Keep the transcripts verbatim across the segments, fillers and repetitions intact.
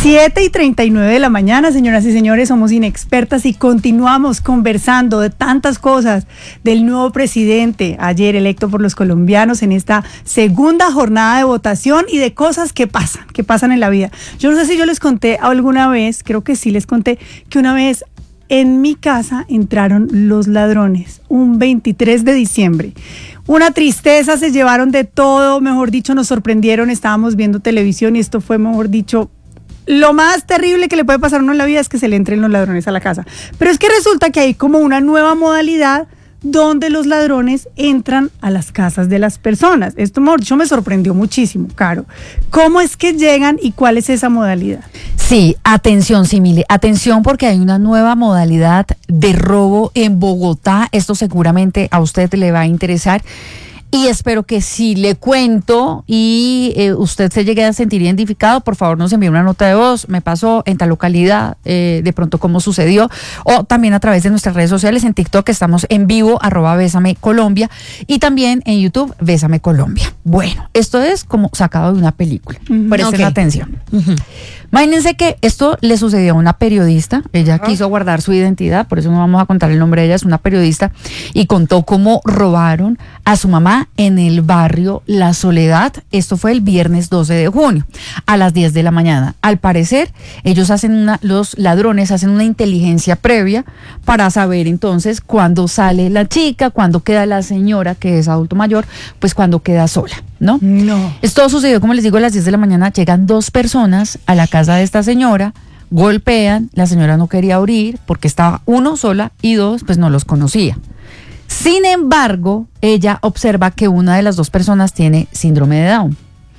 siete y treinta y nueve de la mañana, señoras y señores, somos Inexpertas y continuamos conversando de tantas cosas del nuevo presidente ayer electo por los colombianos en esta segunda jornada de votación y de cosas que pasan, que pasan en la vida. Yo no sé si yo les conté alguna vez, creo que sí les conté, que una vez en mi casa entraron los ladrones, un veintitrés de diciembre. Una tristeza, se llevaron de todo, mejor dicho, nos sorprendieron, estábamos viendo televisión y esto fue, mejor dicho, lo más terrible que le puede pasar a uno en la vida es que se le entren los ladrones a la casa. Pero es que resulta que hay como una nueva modalidad donde los ladrones entran a las casas de las personas. Esto, mejor dicho, me sorprendió muchísimo, Caro. ¿Cómo es que llegan y cuál es esa modalidad? Sí, atención, Simile, atención porque hay una nueva modalidad de robo en Bogotá. Esto seguramente a usted le va a interesar. Y espero que si le cuento y eh, usted se llegue a sentir identificado, por favor nos envíe una nota de voz, me pasó en tal localidad, eh, de pronto cómo sucedió, o también a través de nuestras redes sociales, en TikTok estamos en vivo, arroba Bésame Colombia, y también en YouTube, Bésame Colombia. Bueno, esto es como sacado de una película, uh-huh. Presten okay. atención. Uh-huh. Imagínense que esto le sucedió a una periodista, ella uh-huh. quiso guardar su identidad, por eso no vamos a contar el nombre de ella, es una periodista, y contó cómo robaron a su mamá en el barrio La Soledad. Esto fue el viernes doce de junio a las diez de la mañana. Al parecer, ellos hacen una, los ladrones hacen una inteligencia previa para saber entonces cuándo sale la chica, cuándo queda la señora que es adulto mayor, pues cuándo queda sola, ¿no? No. Esto sucedió, como les digo, a las diez de la mañana. Llegan dos personas a la casa de esta señora, golpean, la señora no quería abrir porque estaba uno sola y dos, pues no los conocía. Sin embargo, ella observa que una de las dos personas tiene síndrome de Down.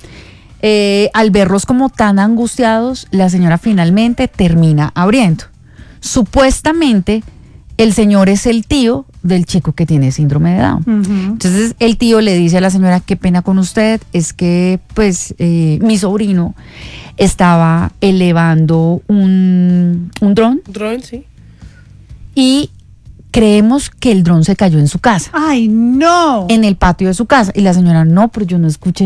Eh, al verlos como tan angustiados, la señora finalmente termina abriendo. Supuestamente, el señor es el tío del chico que tiene síndrome de Down. Uh-huh. Entonces, el tío le dice a la señora, qué pena con usted, es que pues eh, mi sobrino estaba elevando un, un dron. Dron, sí. Y creemos que el dron se cayó en su casa. ¡Ay, no! En el patio de su casa. Y la señora, no, pero yo no escuché